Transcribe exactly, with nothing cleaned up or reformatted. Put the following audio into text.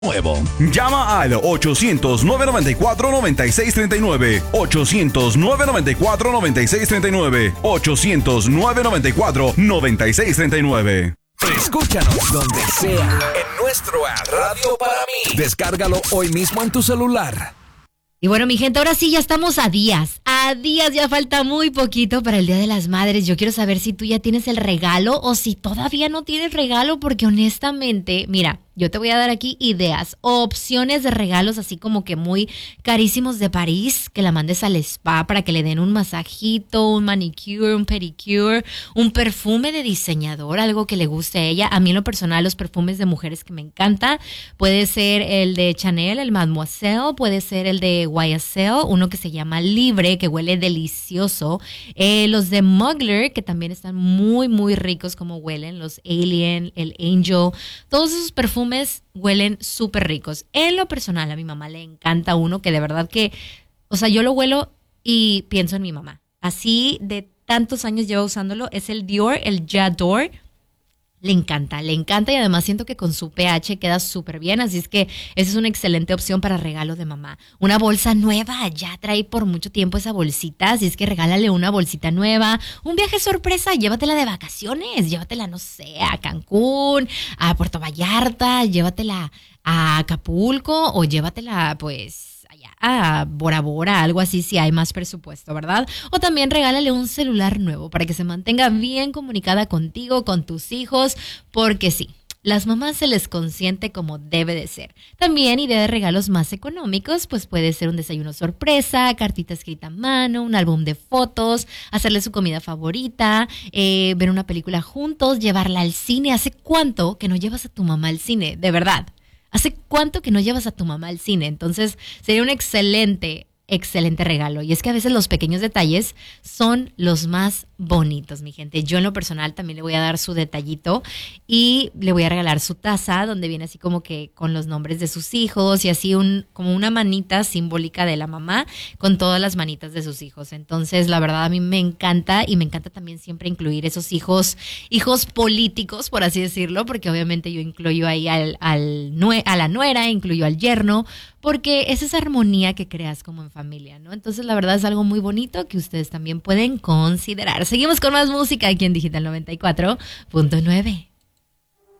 Nuevo. Llama al ochocientos, nueve noventa y cuatro, noventa y seis treinta y nueve. ochocientos, nueve noventa y cuatro, noventa y seis treinta y nueve. ochocientos, nueve noventa y cuatro, noventa y seis treinta y nueve. Escúchanos donde sea en nuestro app Radio para mí. Descárgalo hoy mismo en tu celular. Y bueno, mi gente, ahora sí ya estamos a días. A días, ya falta muy poquito para el Día de las Madres. Yo quiero saber si tú ya tienes el regalo o si todavía no tienes regalo, porque honestamente, mira, yo te voy a dar aquí ideas, opciones de regalos así como que muy carísimos de París, que la mandes al spa para que le den un masajito, un manicure, un pedicure, un perfume de diseñador, algo que le guste a ella. A mí en lo personal los perfumes de mujeres que me encanta, puede ser el de Chanel, el Mademoiselle, puede ser el de Y S L, uno que se llama Libre, que huele delicioso, eh, los de Mugler, que también están muy muy ricos como huelen, los Alien, el Angel, todos esos perfumes huelen súper ricos. En lo personal, a mi mamá le encanta uno que de verdad que, o sea, yo lo huelo y pienso en mi mamá. Así de tantos años lleva usándolo, es el Dior, el J'adore. Le encanta, le encanta y además siento que con su pH queda súper bien, así es que esa es una excelente opción para regalo de mamá. Una bolsa nueva, ya trae por mucho tiempo esa bolsita, así es que regálale una bolsita nueva, un viaje sorpresa, llévatela de vacaciones, llévatela, no sé, a Cancún, a Puerto Vallarta, llévatela a Acapulco o llévatela pues a Bora Bora, algo así si hay más presupuesto, ¿verdad? O también regálale un celular nuevo para que se mantenga bien comunicada contigo, con tus hijos, porque sí, las mamás se les consiente como debe de ser. También idea de regalos más económicos, pues puede ser un desayuno sorpresa, cartita escrita a mano, un álbum de fotos, hacerle su comida favorita, eh, ver una película juntos, llevarla al cine. ¿Hace cuánto que no llevas a tu mamá al cine? De verdad. ¿Hace cuánto que no llevas a tu mamá al cine? Entonces sería un excelente, excelente regalo. Y es que a veces los pequeños detalles son los más bonitos, mi gente. Yo en lo personal también le voy a dar su detallito y le voy a regalar su taza donde viene así como que con los nombres de sus hijos y así un como una manita simbólica de la mamá con todas las manitas de sus hijos. Entonces, la verdad a mí me encanta y me encanta también siempre incluir esos hijos, hijos políticos, por así decirlo, porque obviamente yo incluyo ahí al, al nue- a la nuera, incluyo al yerno, porque es esa armonía que creas como en familia, ¿no? Entonces, la verdad es algo muy bonito que ustedes también pueden considerar. Seguimos con más música aquí en Digital noventa y cuatro punto nueve.